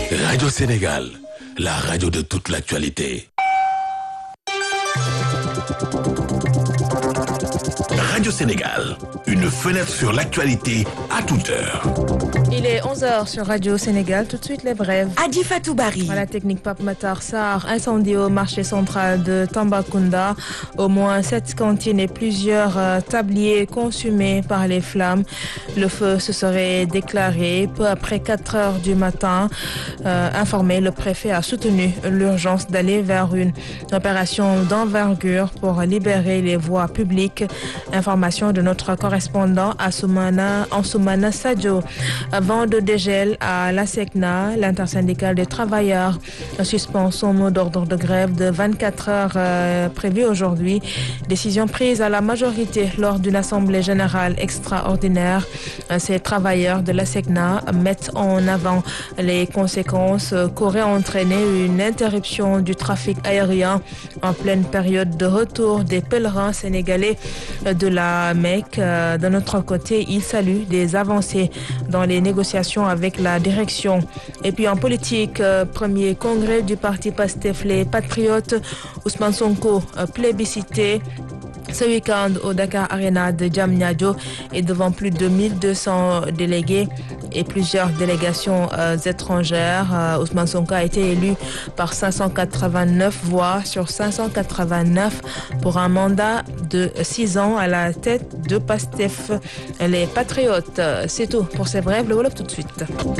Radio Sénégal, la radio de toute l'actualité. Radio Sénégal, une fenêtre sur l'actualité à toute heure. Il est 11h sur Radio Sénégal. Tout de suite, les brèves. Adi Fatou Bari. À la technique Pape Matar Sarr, incendie au marché central de Tambacounda. Au moins 7 cantines et plusieurs tabliers consumés par les flammes. Le feu se serait déclaré peu après 4 heures du matin. Informé, le préfet a soutenu l'urgence d'aller vers une opération d'envergure pour libérer les voies publiques. Information de notre correspondant Ansoumana Sadio. Vent de dégel à la SECNA, l'intersyndicale des travailleurs suspend son mot d'ordre de grève de 24 heures prévu aujourd'hui. Décision prise à la majorité lors d'une assemblée générale extraordinaire. Ces travailleurs de la SECNA mettent en avant les conséquences qu'aurait entraîné une interruption du trafic aérien en pleine période de retour des pèlerins sénégalais de la Mecque. De notre côté, ils saluent des avancées dans les négociations avec la direction. Et puis en politique, premier congrès du parti PASTEF les Patriotes, Ousmane Sonko plébiscité ce week-end au Dakar Arena de Diamniadio et devant plus de 1200 délégués et plusieurs délégations étrangères. Ousmane Sonko a été élu par 589 voix sur 589 pour un mandat de 6 ans à la tête de PASTEF les Patriotes. C'est tout pour ces brèves. Le Wolof tout de suite.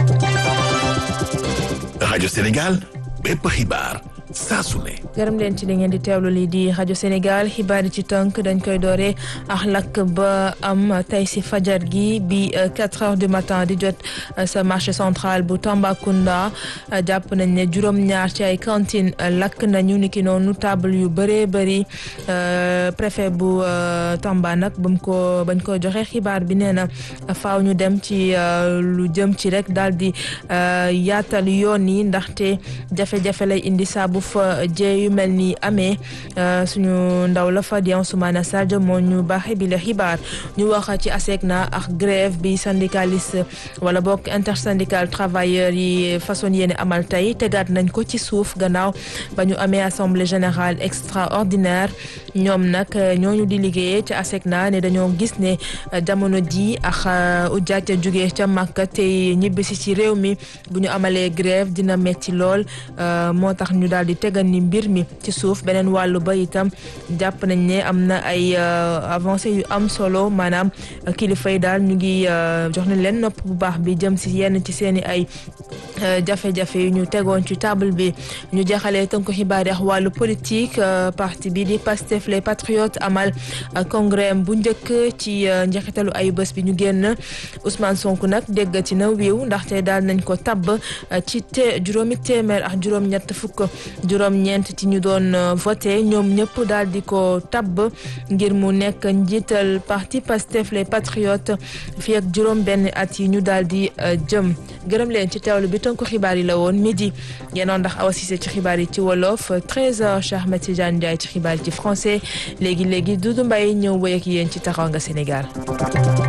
Radio Sénégal, bépp xibaar saa su ne. gërëm leen ci li ngeen di teewlu lii di rajo Sénégal xibaar yi ci tënk dañ koy doore ak lakk ba am tey si fajar gi bi 4 heures du matin di jot sa marché central bu Tambacounda jàpp nañ ne juróom-ñaar ci ay cantine lakk nañu niki noonu table yu bëree bëri préfet bu Tamba nag bañ ko joxe xibaar bi nee na faaw ñu dem ci lu jëm ci rek daal di yaatal yoon yi ndaxte jafe-jafe lay indi saa bu fa jee yu mel ni amee suñu ndaw la fa di Ansoumana Sadio moo ñu baaxee bi la xibaar ñu wax ci ASECNA ak grève bi syndicaliste wala bokk intersyndical travailleurs yi façon yéene amal tey tegaat nañ ko ci suuf gannaaw ba ñu amee assemblée générale extraordinaire ñoom nag ñooñu di liggéeyee ci ASECNA ne dañoo gis ne jamono ji ak ujaat jóge ca Makka te ñibbisi ci réew mi bu ñu amalee grève dina metti lool moo tax ñu daal di tegal ni mbir mi ci suuf beneen wàllu ba itam jàpp nañ ne am na ay avancé yu am solo maanaam kilifa yi daal ñu ngi jox nañ leen nopp bu baax bi jëm si yenn ci seeni ay jafe-jafe yu ñu tegoon ci table bi ñu jeexalee tënk xibaar yi ak wàllu politique parti bi di PASTEF les Patriotes amal congrès bu njëkk ci njeexitalu ay bés bi ñu génn Ousmane Sonko nag déggati na wiiw ndaxte daal nañ ko tabb ci juróomi téeméer ak juróom-ñett fukk juróom-ñeent ci ñu doon voté ñoom ñëpp daal di ko tabb ngir mu nekk njiital parti PASTEF les Patriotes fii ak juróom benn at yi ñu daal di jëm gërëm leen ci teewlu bi tënk xibaar yi la woon midi yéen ndax Awa Cissé ci xibaar yi ci wolof 13h Cheikh Ahmed Tidiane Ndiaye ci xibaar yi ci français léegi Doudou Mbaye ñëw wéy ak yéen ci Teranga Sénégal.